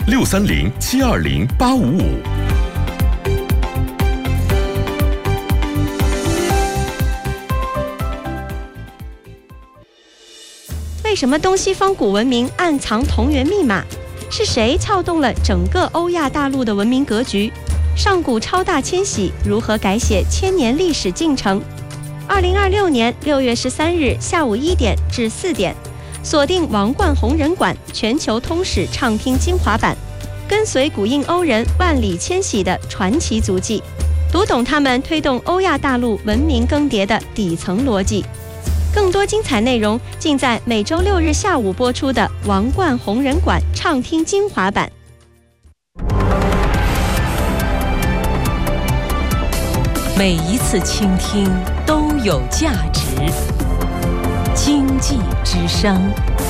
630-720-855。 为什么东西方古文明暗藏同源密码？是谁撬动了整个欧亚大陆的文明格局？上古超大迁徙如何改写千年历史进程？2026年6月13日下午1点至4点，锁定王冠弘仁馆全球通史畅听精华版，跟随古印欧人万里迁徙的传奇足迹，读懂他们推动欧亚大陆文明更迭的底层逻辑。更多精彩内容尽在每周6日下午播出的王冠弘仁馆畅听精华版。 每一次倾听都有价值。经济之声。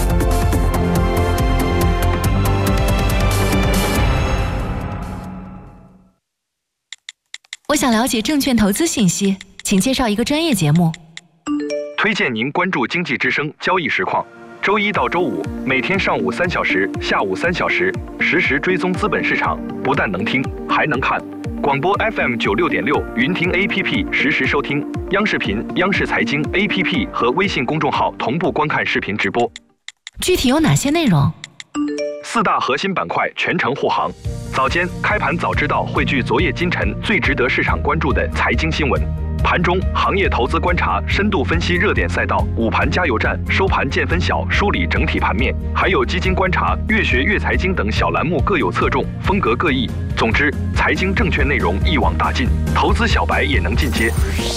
我想了解证券投资信息，请介绍一个专业节目。 推荐您关注经济之声交易实况，周一到周五每天上午3小时、下午3小时，实时追踪资本市场，不但能听，还能看。广播 FM 96.6，云听 APP 实时收听，央视频、央视财经 APP 和微信公众号同步观看视频直播。 具体有哪些内容 ？4大核心板块全程护航。早间开盘早知道汇聚昨夜今晨最值得市场关注的财经新闻。盘中行业投资观察，深度分析热点赛道，午盘加油站，收盘见分晓，梳理整体盘面，还有基金观察、越学越财经等小栏目各有侧重，风格各异。总之，财经证券内容一网打尽，投资小白也能进阶。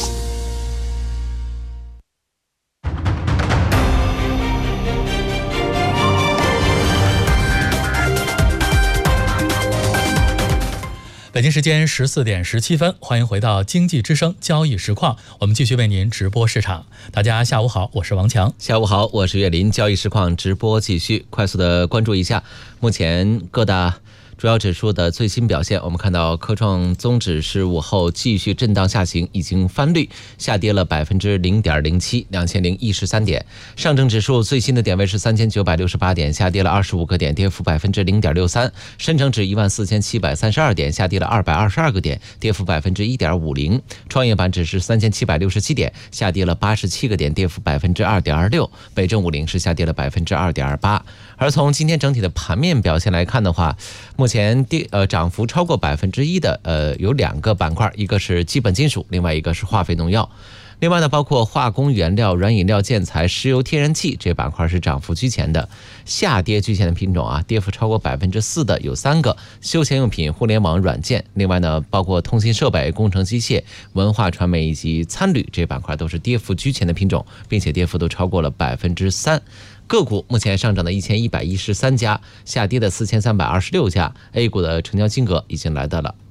北京时间14点17分，欢迎回到经济之声交易实况，我们继续为您直播市场。大家下午好，我是王强。 下午好，我是岳林。交易实况直播继续，快速的关注一下目前各大主要指数的最新表现。我们看到科创综指是午后继续震荡下行，已经翻绿，下跌了 0.07%， 2013点。上证指数最新的点位是3968点，下跌了25个点，跌幅 0.63%。深成指14732点，下跌了222个点，跌幅 1.50%。创业板指是3767点，下跌了87个点，跌幅 2.26%。北证50是下跌了 2.28%。而从今天整体的盘面表现来看的话，目前涨幅超过 1% 的有2个板块，一个是基本金属，另外一个是化肥农药。另外呢，包括化工原料、软饮料、建材、石油、天然气这板块是涨幅居前的。下跌居前的品种啊，跌幅超过 4% 的有3个，休闲用品、互联网软件。另外呢，包括通信设备、工程机械、文化传媒以及参旅这板块都是跌幅居前的品种，并且跌幅都超过了 3%。个股目前上涨的1113家，下跌的4326家。A 股的成交金额已经来到了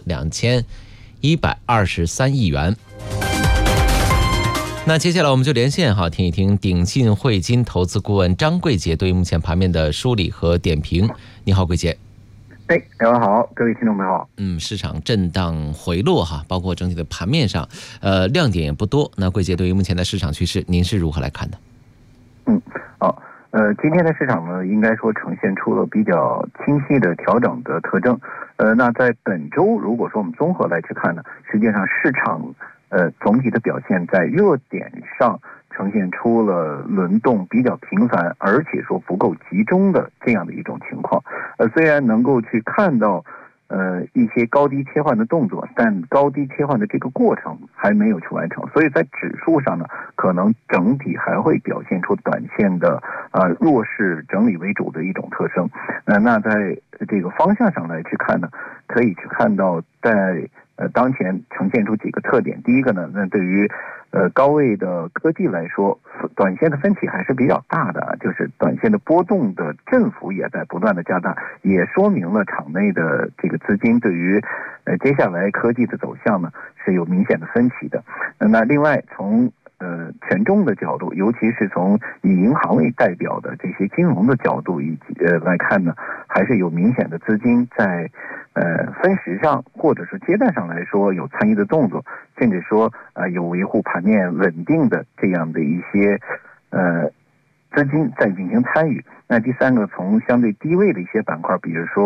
22123亿元。那接下来我们就连线听一听鼎信汇金投资顾问张桂杰对于目前盘面的梳理和点评。你好，桂杰。 两位好，各位听众朋友好。 市场震荡回落包括整体的盘面上，亮点也不多。那桂杰对于目前的市场趋势，您是如何来看的？ 今天的市场呢，应该说呈现出了比较清晰的调整的特征。那在本周，如果说我们综合来去看呢，实际上市场总体的表现在热点上呈现出了轮动比较频繁，而且说不够集中的这样的一种情况。虽然能够去看到一些高低切换的动作，但高低切换的这个过程还没有去完成，所以在指数上呢，可能整体还会表现出短线的弱势整理为主的一种特征。那在这个方向上来去看呢，可以去看到在当前呈现出几个特点。第一个呢，那对于高位的科技来说，短线的分歧还是比较大的，就是短线的波动的振幅也在不断的加大，也说明了场内的这个资金对于接下来科技的走向呢是有明显的分歧的。那另外从权重的角度，尤其是从以银行为代表的这些金融的角度以及来看呢，还是有明显的资金在分时上或者是阶段上来说有参与的动作，甚至说有维护盘面稳定的这样的一些资金在进行参与。那第三个，从相对低位的一些板块，比如说